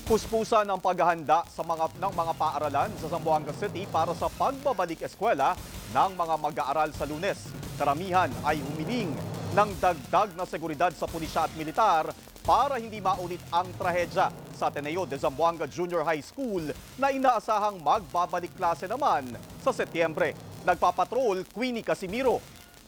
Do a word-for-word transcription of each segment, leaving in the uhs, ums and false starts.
Puspusan ang paghahanda sa mga, ng mga paaralan sa Zamboanga City para sa pagbabalik eskwela ng mga mag-aaral sa Lunes. Karamihan ay humiling ng dagdag na seguridad sa pulisya at militar para hindi maulit ang trahedya sa Ateneo de Zamboanga Junior High School na inaasahang magbabalik klase naman sa Setyembre. Nagpapatrol, Queenie Casimiro.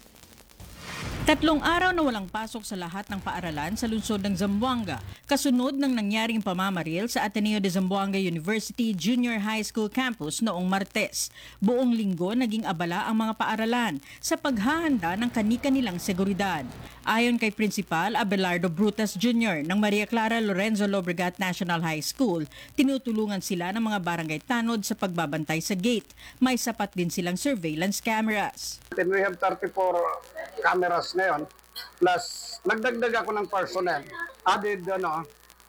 Tatlong araw na walang pasok sa lahat ng paaralan sa lungsod ng Zamboanga, kasunod ng nangyaring pamamaril sa Ateneo de Zamboanga University Junior High School campus noong Martes. Buong linggo naging abala ang mga paaralan sa paghahanda ng kani-kanilang seguridad. Ayon kay Principal Abelardo Brutas Junior ng Maria Clara Lorenzo Lobregat National High School, tinutulungan sila ng mga barangay tanod sa pagbabantay sa gate. May sapat din silang surveillance cameras. And we have thirty-four cameras ngayon, plus nagdagdag ako ng personnel. Added ano,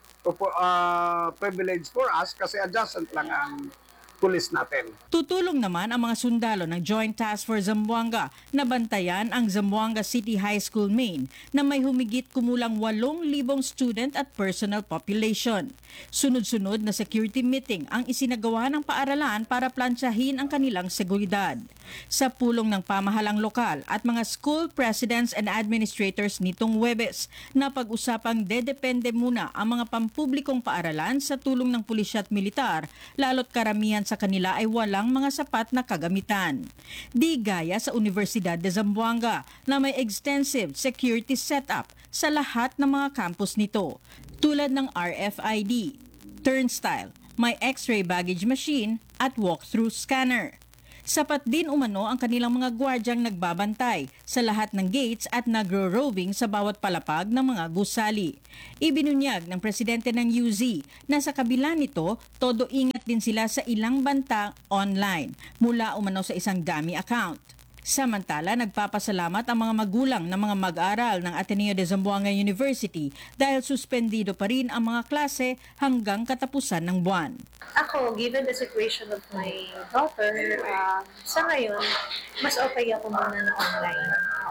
uh, privilege for us kasi adjacent lang ang pulis natin. Tutulong naman ang mga sundalo ng Joint Task Force Zamboanga na bantayan ang Zamboanga City High School main na may humigit kumulang walong libong student at personnel population. Sunod-sunod na security meeting ang isinagawa ng paaralan para plantsahin ang kanilang seguridad. Sa pulong ng pamahalang lokal at mga school presidents and administrators nitong Huwebes na pag-usapang dedepende muna ang mga pampublikong paaralan sa tulong ng pulisya at militar, lalo't karamihan sa kanila ay walang mga sapat na kagamitan. Di gaya sa Universidad de Zamboanga na may extensive security setup sa lahat ng mga campus nito, tulad ng R F I D, turnstile, may X-ray baggage machine at walk-through scanner. Sapat din umano ang kanilang mga gwardyang nagbabantay sa lahat ng gates at nagro-roving sa bawat palapag ng mga gusali. Ibinunyag ng presidente ng U Z na sa kabila nito, todo ingat din sila sa ilang banta online mula umano sa isang dummy account. Samantala, nagpapasalamat ang mga magulang ng mga mag-aaral ng Ateneo de Zamboanga University dahil suspendido pa rin ang mga klase hanggang katapusan ng buwan. Ako, given the situation of my daughter, uh, sa ngayon, mas okay ako muna na online.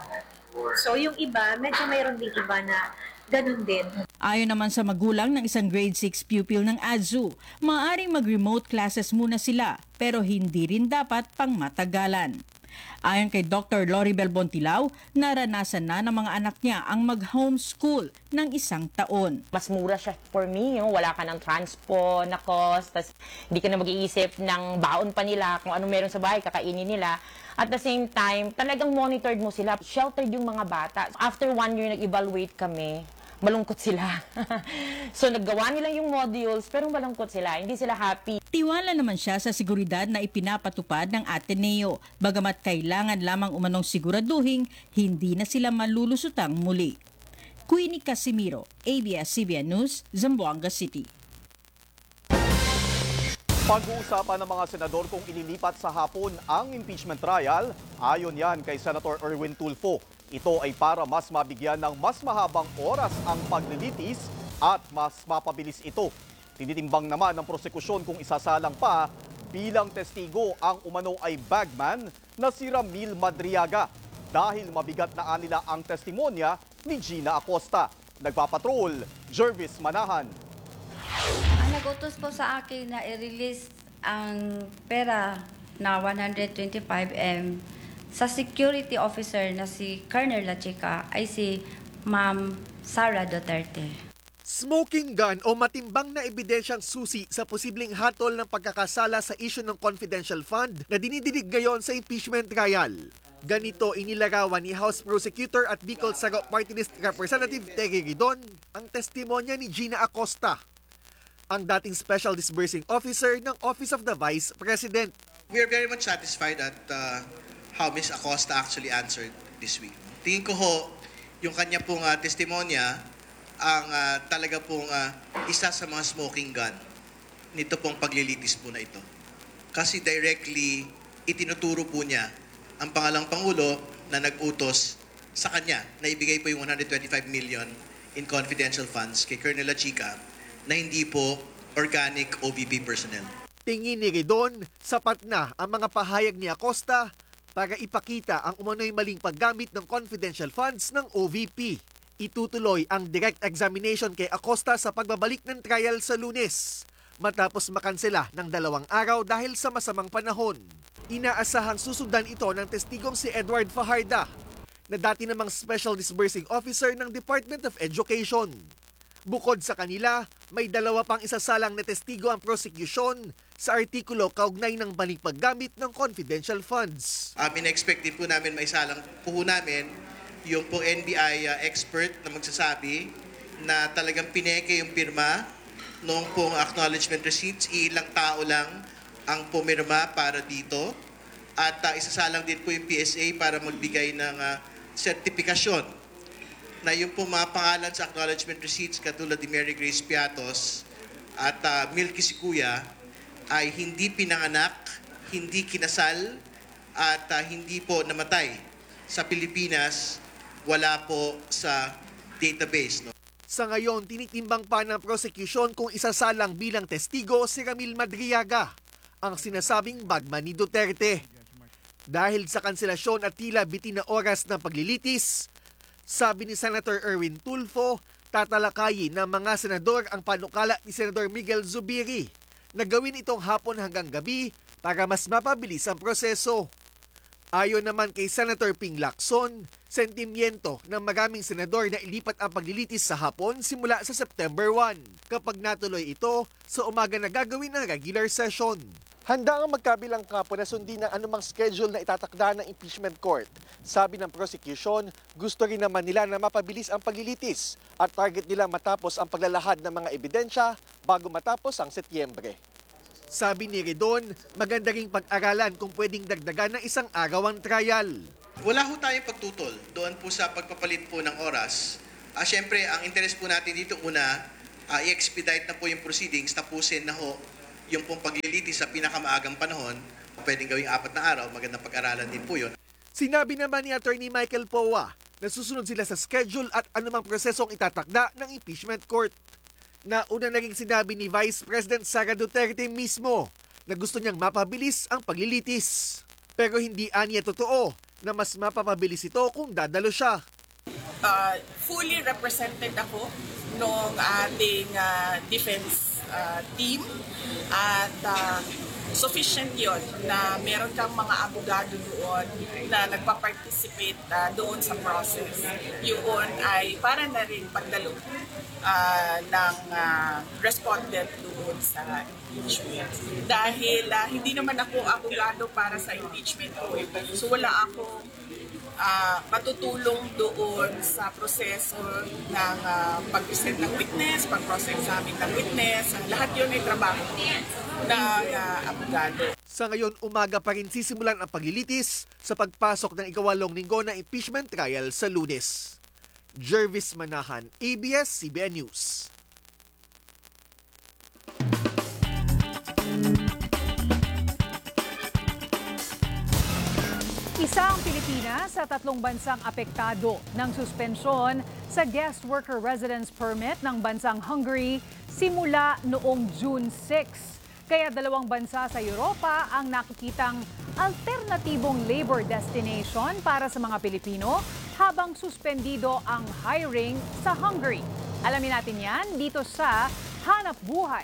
So yung iba, medyo mayroon din iba na ganun din. Ayon naman sa magulang ng isang grade six pupil ng A Z U, maaaring mag-remote classes muna sila pero hindi rin dapat pang matagalan. Ayon kay Doctor Loribel Bontilao, naranasan na ng mga anak niya ang mag-homeschool ng isang taon. Mas mura siya for me, yung wala ka ng transpo na cost, tas hindi ka na mag-iisip ng baon pa nila, kung ano meron sa bahay, kakainin nila. At the same time, talagang monitored mo sila. Sheltered yung mga bata. After one year, nag-evaluate kami. Malungkot sila. So naggawa nila yung modules pero malungkot sila, hindi sila happy. Tiwala naman siya sa seguridad na ipinapatupad ng Ateneo, bagamat kailangan lamang umanong siguraduhin hindi na sila malulusutang muli. Queenie Casimiro, A B S C B N News, Zamboanga City. Pag-uusapan ng mga senador kung ililipat sa hapon ang impeachment trial, ayon yan kay Senator Erwin Tulfo. Ito ay para mas mabigyan ng mas mahabang oras ang paglilitis at mas mapabilis ito. Tinitimbang naman ng prosekusyon kung isasalang pa bilang testigo ang umano ay bagman na si Ramil Madriaga dahil mabigat na anila ang testimonya ni Gina Acosta. Nagpapatrol, Jervis Manahan. Ang nag-utos po sa akin na i-release ang pera na one hundred twenty-five million sa security officer na si Colonel Lachica ay si Ma'am Sara Duterte. Smoking gun o matimbang na ebidensyang susi sa posibleng hatol ng pagkakasala sa issue ng confidential fund na dinidinig ngayon sa impeachment trial. Ganito inilarawan ni House Prosecutor at Bicol Sago Party List Representative Terry Ridon ang testimonya ni Gina Acosta, ang dating Special Disbursing Officer ng Office of the Vice President. We are very much satisfied at uh, how Miz Acosta actually answered this week. Tingin ko ho, yung kanya pong uh, testimonya, ang uh, talaga pong uh, isa sa mga smoking gun nito pong paglilitis po na ito. Kasi directly itinuturo po niya ang pangalang Pangulo na nag-utos sa kanya na ibigay po yung one hundred twenty-five million in confidential funds kay Colonel Lachica na hindi po organic O V P personnel. Tingin ni Ridon, sapat na ang mga pahayag ni Acosta para ipakita ang umano'y maling paggamit ng confidential funds ng O V P. Itutuloy ang direct examination kay Acosta sa pagbabalik ng trial sa Lunes matapos makansela ng dalawang araw dahil sa masamang panahon. Inaasahang susundan ito ng testigong si Edward Fajarda na dati namang Special Disbursing Officer ng Department of Education. Bukod sa kanila, may dalawa pang isasalang na testigo ang prosecution sa artikulo kaugnay ng baling paggamit ng confidential funds. Um, in-expect din po namin maisalang po namin yung po N B I uh, expert na magsasabi na talagang pineke yung pirma noong pong acknowledgement receipts, ilang tao lang ang pumirma para dito. At uh, isasalang din po yung P S A para magbigay ng uh, sertifikasyon na yung po mga pangalan sa acknowledgement receipts katulad ni Mary Grace Piatos at uh, Milky Sikuya ay hindi pinanganak, hindi kinasal at uh, hindi po namatay sa Pilipinas, wala po sa database. No? Sa ngayon, tinitimbang pa ng prosecution kung isasalang bilang testigo si Ramil Madriaga, ang sinasabing bagman ni Duterte. Dahil sa kanselasyon at tila bitin na oras ng paglilitis, sabi ni Senator Erwin Tulfo, tatalakayin ng mga senador ang panukala ni Senador Miguel Zubiri na gawin itong hapon hanggang gabi para mas mapabilis ang proseso. Ayon naman kay Senator Ping Lacson, sentimiento ng maraming senador na ilipat ang paglilitis sa hapon simula sa September first kapag natuloy ito sa umaga na gagawin ng regular session. Handa ang magkabilang kampo na sundin ang anumang schedule na itatakda ng impeachment court. Sabi ng prosecution, gusto rin naman nila na mapabilis ang paglilitis at target nila matapos ang paglalahad ng mga ebidensya bago matapos ang Setyembre. Sabi ni Redon, maganda ring pag-aralan kung pwedeng dagdagan ng isang araw ang trial. Wala ho tayong pagtutol doon po sa pagpapalit po ng oras. Uh, Siyempre, ang interes po natin dito una, uh, i-expedite na po yung proceedings, tapusin na ho yung pong paglilitis sa pinakamaagang panahon. Pwedeng gawing apat na araw, magandang pag-aralan din po yun. Sinabi naman ni Attorney Michael Powa na susunod sila sa schedule at anumang prosesong itatakda ng impeachment court. Nauna na rin sinabi ni Vice President Sara Duterte mismo na gusto niyang mapabilis ang paglilitis. Pero hindi aniya totoo na mas mapapabilis ito kung dadalo siya. Uh, fully represented ako ng ating uh, defense uh, team at uh, sufficient yon na meron kang mga abogado doon na nagpa-participate uh, doon sa process. Yun ay para na rin pagdalo uh, ng uh, respondent doon sa impeachment. Dahil uh, hindi naman ako abogado para sa impeachment court. So wala akong uh, matutulong doon sa proseso ng uh, pag-present ng witness, pag-cross-examine ng witness. Lahat yun ay trabaho ng uh, abogado. Sa ngayon, umaga pa rin sisimulan ang paglilitis sa pagpasok ng ikawalong linggo na impeachment trial sa Lunes. Jervis Manahan, A B S C B N News. Isa ang Pilipinas sa tatlong bansang apektado ng suspensyon sa guest worker residence permit ng bansang Hungary simula noong June sixth. Kaya dalawang bansa sa Europa ang nakikitang alternatibong labor destination para sa mga Pilipino habang suspendido ang hiring sa Hungary. Alamin natin yan dito sa Hanap Buhay.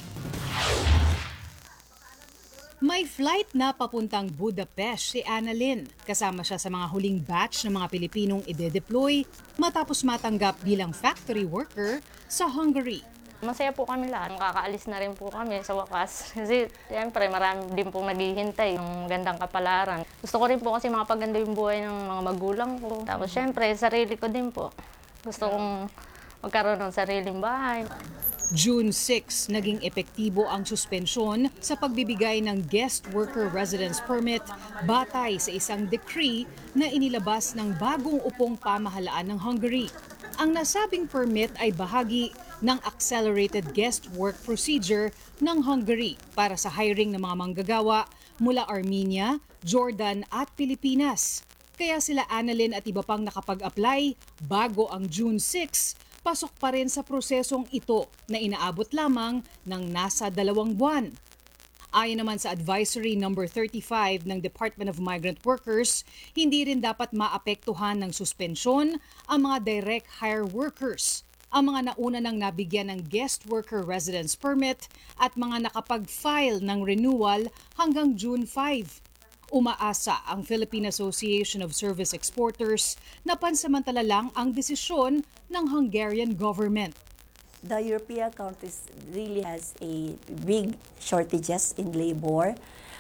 May flight na papuntang Budapest si Annalyn. Kasama siya sa mga huling batch ng mga Pilipinong ide-deploy matapos matanggap bilang factory worker sa Hungary. Masaya po kami lahat. Makakaalis na rin po kami sa wakas. Kasi siyempre marami din pong naghihintay ng magandang kapalaran. Gusto ko rin po kasi makapaganda yung buhay ng mga magulang ko. Tapos siyempre sarili ko din po. Gusto kong magkaroon ng sariling bahay. June sixth, naging epektibo ang suspensyon sa pagbibigay ng guest worker residence permit batay sa isang decree na inilabas ng bagong upong pamahalaan ng Hungary. Ang nasabing permit ay bahagi ng accelerated guest work procedure ng Hungary para sa hiring ng mga manggagawa mula Armenia, Jordan at Pilipinas. Kaya sila Annalyn at iba pang nakapag-apply bago ang June sixth, pasok pa rin sa prosesong ito na inaabot lamang ng nasa dalawang buwan. Ayon naman sa Advisory number thirty-five ng Department of Migrant Workers, hindi rin dapat maapektuhan ng suspensyon ang mga direct hire workers, ang mga nauna nang nabigyan ng guest worker residence permit at mga nakapag-file ng renewal hanggang June fifth. Umaasa ang Philippine Association of Service Exporters na pansamantala lang ang desisyon ng Hungarian government. The European countries really has a big shortages in labor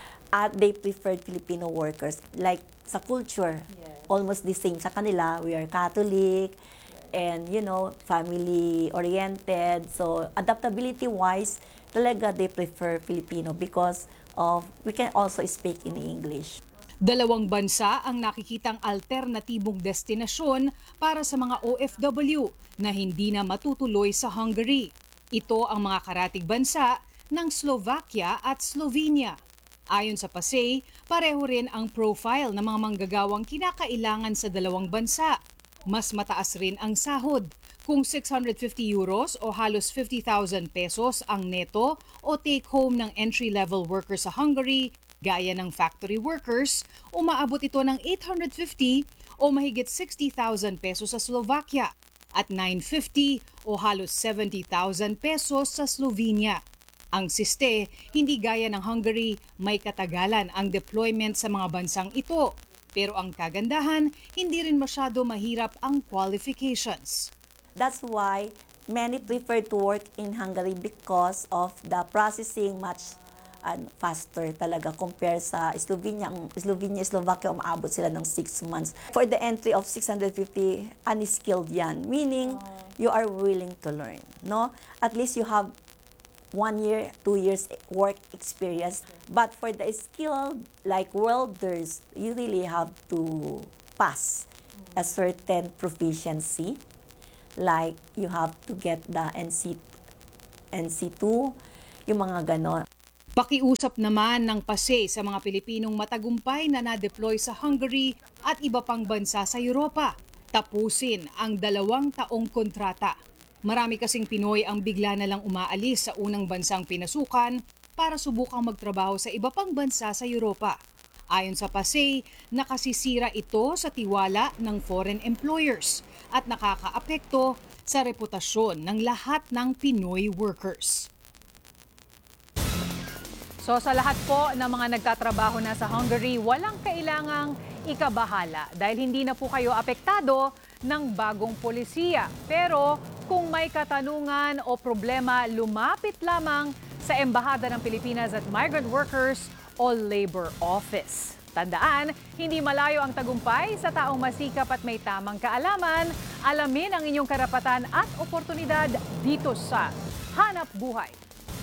at they prefer Filipino workers. Like sa culture, almost the same sa kanila. We are Catholic and, you know, family-oriented. So adaptability-wise, talaga they prefer Filipino because of we can also speak in English. Dalawang bansa ang nakikitang alternatibong destinasyon para sa mga O F W na hindi na matutuloy sa Hungary. Ito ang mga karatig bansa ng Slovakia at Slovenia. Ayon sa P A S E, pareho rin ang profile ng mga manggagawang kinakailangan sa dalawang bansa. Mas mataas rin ang sahod. Kung six hundred fifty euros o halos fifty thousand pesos ang neto o take-home ng entry-level worker sa Hungary, gaya ng factory workers, umaabot ito ng eight hundred fifty o mahigit sixty thousand pesos sa Slovakia at nine hundred fifty o halos seventy thousand pesos sa Slovenia. Ang siste, hindi gaya ng Hungary, may katagalan ang deployment sa mga bansang ito. Pero ang kagandahan, hindi rin masyado mahirap ang qualifications. That's why many prefer to work in Hungary because of the processing much and faster talaga compare sa Slovenia. Ang Slovenia, Slovakia, umaabot sila ng six months. For the entry of six hundred fifty, unskilled yan. Meaning, you are willing to learn. No? At least you have one year, two years work experience. But for the skilled, like welders, you really have to pass a certain proficiency. Like, you have to get the N C, N C two, yung mga ganon. Pakiusap naman ng P A S E sa mga Pilipinong matagumpay na na-deploy sa Hungary at iba pang bansa sa Europa. Tapusin ang dalawang taong kontrata. Marami kasing Pinoy ang bigla na lang umaalis sa unang bansang pinasukan para subukang magtrabaho sa iba pang bansa sa Europa. Ayon sa P A S E, nakasisira ito sa tiwala ng foreign employers at nakakaapekto sa reputasyon ng lahat ng Pinoy workers. So sa lahat po ng mga nagtatrabaho na sa Hungary, walang kailangang ikabahala dahil hindi na po kayo apektado ng bagong polisiya. Pero kung may katanungan o problema, lumapit lamang sa Embahada ng Pilipinas at Migrant Workers o Labor Office. Tandaan, hindi malayo ang tagumpay sa taong masikap at may tamang kaalaman. Alamin ang inyong karapatan at oportunidad dito sa Hanap Buhay.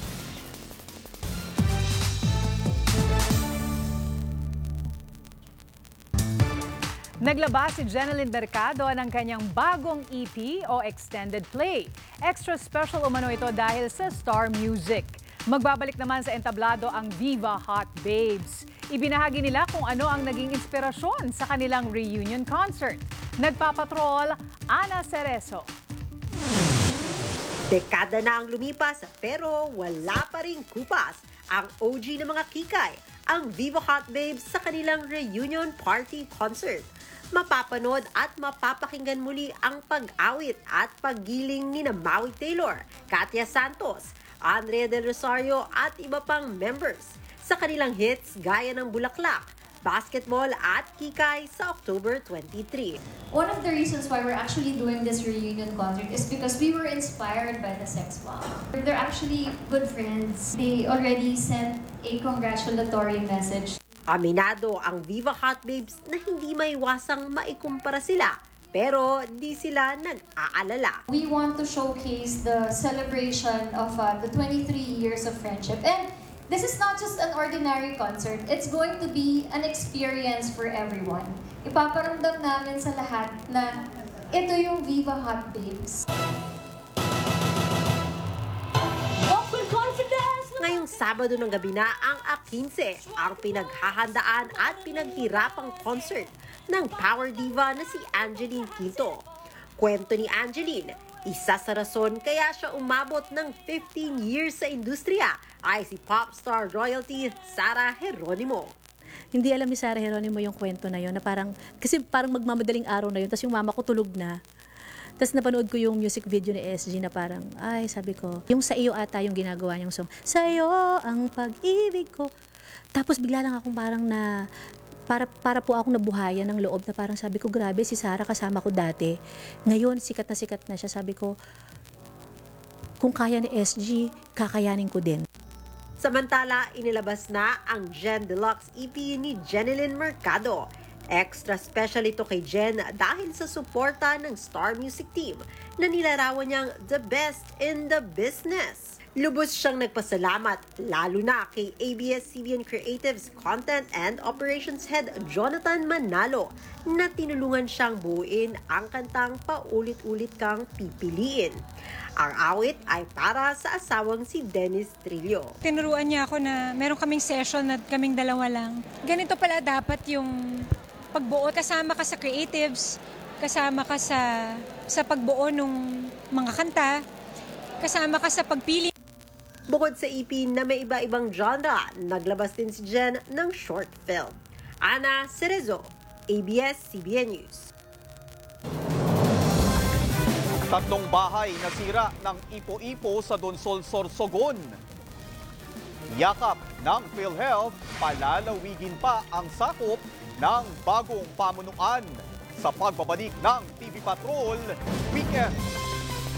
Naglabas si Jeneline Mercado ng kanyang bagong E P o extended play. Extra special umano ito dahil sa Star Music. Magbabalik naman sa entablado ang Viva Hot Babes. Ibinahagi nila kung ano ang naging inspirasyon sa kanilang reunion concert. Nagpapatrol, Ana Cerezo. Dekada na ang lumipas pero wala pa ring kupas ang O G na mga kikay, ang Viva Hot Babes sa kanilang reunion party concert. Mapapanood at mapapakinggan muli ang pag-awit at paggiling ni Maui Taylor, Katya Santos, Andrea Del Rosario at iba pang members sa kanilang hits gaya ng Bulaklak, Basketball at Kikay sa October twenty-three. One of the reasons why we're actually doing this reunion concert is because we were inspired by the Sex Bomb. They're actually good friends. They already sent a congratulatory message. Aminado ang Viva Hot Babes na hindi maiwasang maikumpara sila, pero di sila nag-aalala. We want to showcase the celebration of uh, the twenty-three years of friendship. And this is not just an ordinary concert. It's going to be an experience for everyone. Ipaparamdam namin sa lahat na ito yung Viva Hot Babes. Ngayong Sabado ng gabi na ang A fifteen, ang pinaghahandaan at pinaghirapang concert ng power diva na si Angeline Quinto. Kwento ni Angeline, Isa sa rason kaya siya umabot ng fifteen years sa industriya ay si pop star royalty Sarah Geronimo. Hindi alam ni Sarah Geronimo yung kwento na yun, na parang, kasi parang magmamadaling araw na yun, tapos yung mama ko tulog na. Tapos napanood ko yung music video ni S G na parang, ay, sabi ko, yung Sa Iyo ata yung ginagawa niyang song, Sa Iyo ang pag-ibig ko. Tapos bigla lang akong parang na, para, para po akong nabuhayan ng loob na parang sabi ko, grabe, si Sarah kasama ko dati. Ngayon, sikat na sikat na siya. Sabi ko, kung kaya ni S G, kakayanin ko din. Samantala, inilabas na ang Jen Deluxe E P ni Jenilyn Mercado. Extra special ito kay Jen dahil sa suporta ng Star Music Team na nilarawan niyang the best in the business. Lubos siyang nagpasalamat lalo na kay A B S C B N Creatives Content and Operations Head Jonathan Manalo na tinulungan siyang buuin ang kantang Paulit-Ulit Kang Pipiliin. Ang awit ay para sa asawang si Dennis Trillo. Tinuruan niya ako na meron kaming session na kaming dalawa lang. Ganito pala dapat yung pagbuo. Kasama ka sa creatives, kasama ka sa, sa pagbuo ng mga kanta, kasama ka sa pagpili. Bukod sa E P na may iba-ibang genre, naglabas din si Jen ng short film. Ana Cerezo, A B S C B N News. Tatlong bahay nasira ng ipo-ipo sa Donsol, Sorsogon. Yakap ng PhilHealth, palalawigin pa ang sakop ng bagong pamunuan sa pagbabalik ng T V Patrol Weekend.